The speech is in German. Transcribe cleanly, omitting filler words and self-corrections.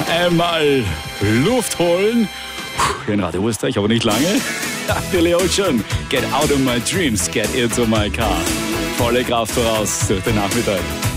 einmal Luft holen. Hier in Radio Österreich, aber nicht lange. Billy Ocean, get out of my dreams, get into my car. Volle Kraft voraus durch den Nachmittag.